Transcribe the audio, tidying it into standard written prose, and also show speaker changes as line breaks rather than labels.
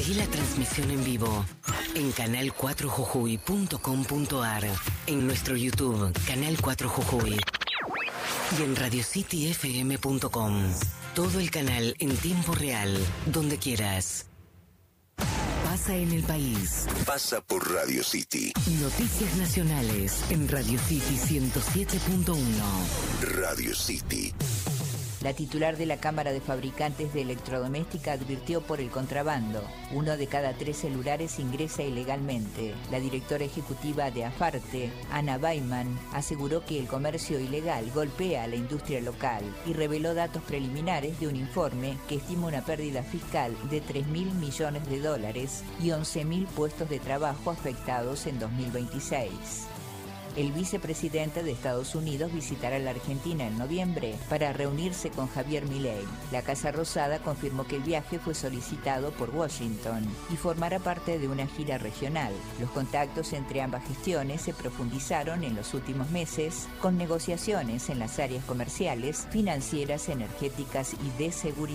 Seguí la transmisión en vivo en canal4jujuy.com.ar, en nuestro YouTube, Canal 4 Jujuy, y en radiocityfm.com. Todo el canal en tiempo real, donde quieras. Pasa en el país.
Pasa por Radio City.
Noticias nacionales en Radio City 107.1.
Radio City.
La titular de la Cámara de Fabricantes de Electrodoméstica advirtió por el contrabando. 1 de cada 3 celulares ingresa ilegalmente. La directora ejecutiva de AFARTE, Ana Baiman, aseguró que el comercio ilegal golpea a la industria local y reveló datos preliminares de un informe que estima una pérdida fiscal de $3.000 millones y 11.000 puestos de trabajo afectados en 2026. El vicepresidente de Estados Unidos visitará la Argentina en noviembre para reunirse con Javier Milei. La Casa Rosada confirmó que el viaje fue solicitado por Washington y formará parte de una gira regional. Los contactos entre ambas gestiones se profundizaron en los últimos meses con negociaciones en las áreas comerciales, financieras, energéticas y de seguridad.